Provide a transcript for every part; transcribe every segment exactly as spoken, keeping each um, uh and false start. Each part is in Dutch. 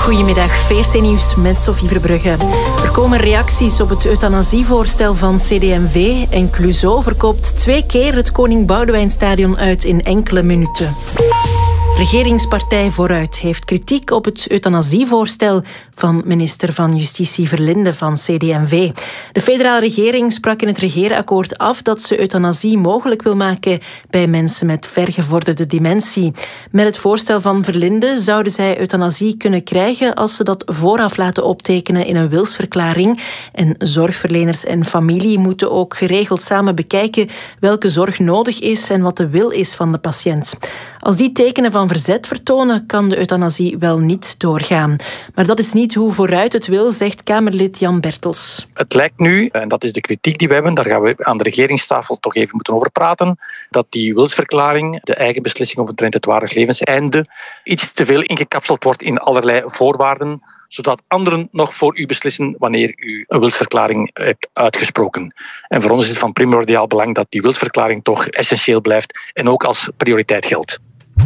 Goedemiddag, veertien nieuws met Sophie Verbrugge. Er komen reacties op het euthanasievoorstel van C D M V en Clouseau verkoopt twee keer het Koning Boudewijnstadion uit in enkele minuten. Regeringspartij Vooruit heeft kritiek op het euthanasievoorstel van minister van Justitie Verlinde van C D M V. De federale regering sprak in het regeerakkoord af dat ze euthanasie mogelijk wil maken bij mensen met vergevorderde dementie. Met het voorstel van Verlinde zouden zij euthanasie kunnen krijgen als ze dat vooraf laten optekenen in een wilsverklaring. En zorgverleners en familie moeten ook geregeld samen bekijken welke zorg nodig is en wat de wil is van de patiënt. Als die tekenen van verzet vertonen, kan de euthanasie wel niet doorgaan. Maar dat is niet hoe Vooruit het wil, zegt Kamerlid Jan Bertels. Het lijkt nu, en dat is de kritiek die we hebben, daar gaan we aan de regeringstafel toch even moeten over praten, dat die wilsverklaring, de eigen beslissing over het eindwaardig levenseinde, iets te veel ingekapseld wordt in allerlei voorwaarden, zodat anderen nog voor u beslissen wanneer u een wilsverklaring hebt uitgesproken. En voor ons is het van primordiaal belang dat die wilsverklaring toch essentieel blijft en ook als prioriteit geldt.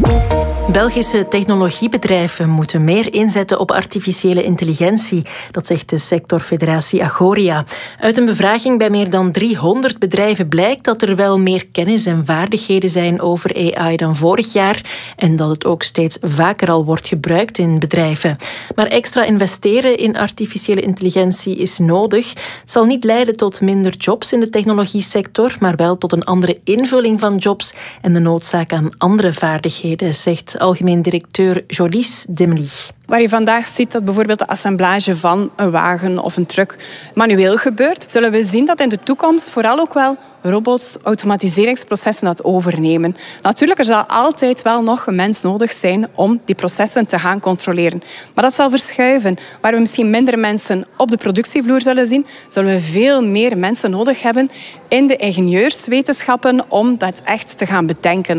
Belgische technologiebedrijven moeten meer inzetten op artificiële intelligentie. Dat zegt de sectorfederatie Agoria. Uit een bevraging bij meer dan driehonderd bedrijven blijkt dat er wel meer kennis en vaardigheden zijn over A I dan vorig jaar en dat het ook steeds vaker al wordt gebruikt in bedrijven. Maar extra investeren in artificiële intelligentie is nodig. Het zal niet leiden tot minder jobs in de technologiesector, maar wel tot een andere invulling van jobs en de noodzaak aan andere vaardigheden, zegt algemeen directeur Jolies Demlich. Waar je vandaag ziet dat bijvoorbeeld de assemblage van een wagen of een truck manueel gebeurt, zullen we zien dat in de toekomst vooral ook wel robots, automatiseringsprocessen dat overnemen. Natuurlijk, er zal altijd wel nog een mens nodig zijn om die processen te gaan controleren. Maar dat zal verschuiven. Waar we misschien minder mensen op de productievloer zullen zien, zullen we veel meer mensen nodig hebben in de ingenieurswetenschappen om dat echt te gaan bedenken.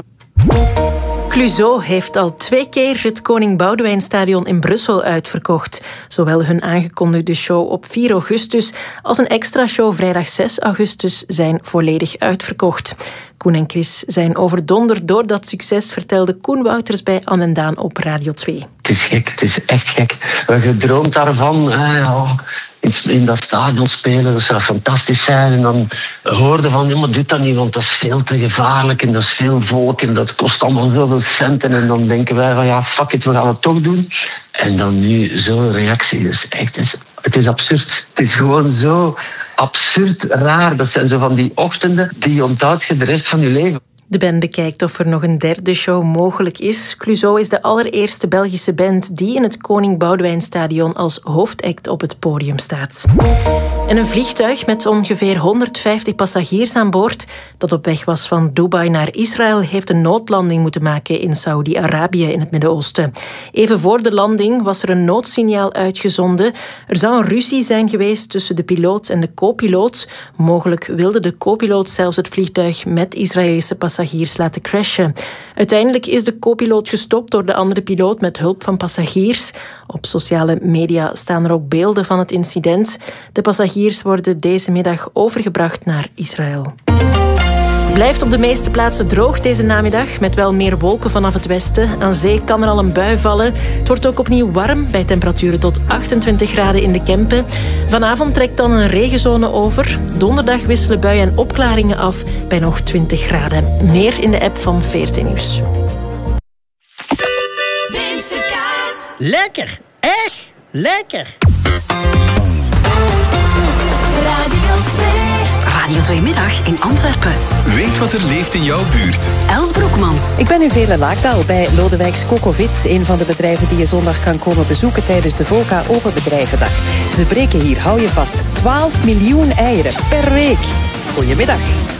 Clouseau heeft al twee keer het Koning Boudewijnstadion in Brussel uitverkocht. Zowel hun aangekondigde show op vier augustus als een extra show vrijdag zes augustus zijn volledig uitverkocht. Koen en Chris zijn overdonderd door dat succes, vertelde Koen Wouters bij Anne en Daan op Radio twee. Het is gek, het is echt gek. We hebben gedroomd daarvan. Eh, oh. In dat stadion spelen, dat zou fantastisch zijn. En dan hoorde van, ja, maar doe dat niet, want dat is veel te gevaarlijk en dat is veel volk en dat kost allemaal zoveel centen. En dan denken wij van, ja, fuck it, we gaan het toch doen. En dan nu zo'n reactie, dus echt, het is, het is absurd. Het is gewoon zo absurd raar. Dat zijn zo van die ochtenden die je onthoudt je de rest van je leven. De band bekijkt of er nog een derde show mogelijk is. Clouseau is de allereerste Belgische band die in het Koning Boudewijnstadion als hoofdact op het podium staat. En een vliegtuig met ongeveer honderdvijftig passagiers aan boord dat op weg was van Dubai naar Israël heeft een noodlanding moeten maken in Saoedi-Arabië in het Midden-Oosten. Even voor de landing was er een noodsignaal uitgezonden. Er zou een ruzie zijn geweest tussen de piloot en de co-piloot. Mogelijk wilde de co-piloot zelfs het vliegtuig met Israëlische passagiers laten crashen. Uiteindelijk is de co-piloot gestopt door de andere piloot met hulp van passagiers. Op sociale media staan er ook beelden van het incident. De passagiers worden deze middag overgebracht naar Israël. Blijft op de meeste plaatsen droog deze namiddag, met wel meer wolken vanaf het westen. Aan zee kan er al een bui vallen. Het wordt ook opnieuw warm, bij temperaturen tot achtentwintig graden in de Kempen. Vanavond trekt dan een regenzone over. Donderdag wisselen buien en opklaringen af bij nog twintig graden. Meer in de app van veertien nieuws. Lekker, echt lekker. Radio twee. Radio twee Middag in Antwerpen. Weet wat er leeft in jouw buurt. Els Broekmans. Ik ben in Vele Laakdaal bij Lodewijks Cokovit, een van de bedrijven die je zondag kan komen bezoeken tijdens de Volca Open Bedrijvendag. Ze breken hier, hou je vast, twaalf miljoen eieren per week. Goedemiddag.